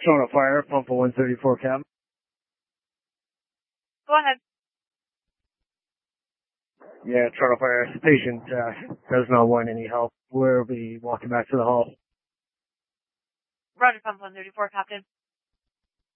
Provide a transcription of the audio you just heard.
Toronto Fire, pump for 134 Cap. Go ahead. Yeah, Toronto Fire, patient does not want any help. We'll be walking back to the hall. Roger, pump 134, Captain.